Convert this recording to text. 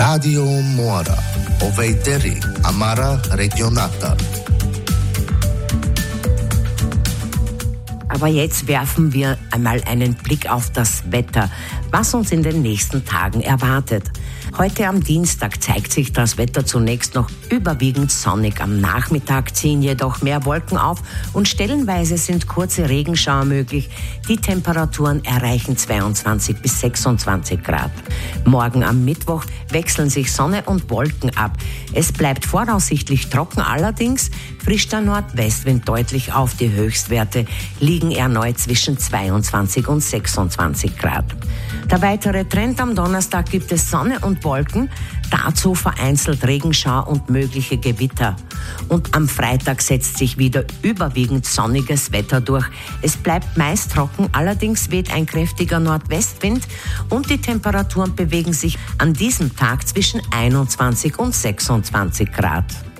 Radio Mora, o Veiteri, Amara Regionata. Aber jetzt werfen wir einmal einen Blick auf das Wetter, was uns in den nächsten Tagen erwartet. Heute am Dienstag zeigt sich das Wetter zunächst noch überwiegend sonnig. Am Nachmittag ziehen jedoch mehr Wolken auf und stellenweise sind kurze Regenschauer möglich. Die Temperaturen erreichen 22 bis 26 Grad. Morgen am Mittwoch wechseln sich Sonne und Wolken ab. Es bleibt voraussichtlich trocken, allerdings frischt der Nordwestwind deutlich auf. Die Höchstwerte liegen erneut zwischen 22 und 26 Grad. Der weitere Trend: am Donnerstag gibt es Sonne und Wolken, dazu vereinzelt Regenschauer und mögliche Gewitter. Und am Freitag setzt sich wieder überwiegend sonniges Wetter durch. Es bleibt meist trocken, allerdings weht ein kräftiger Nordwestwind und die Temperaturen bewegen sich an diesem Tag zwischen 21 und 26 Grad.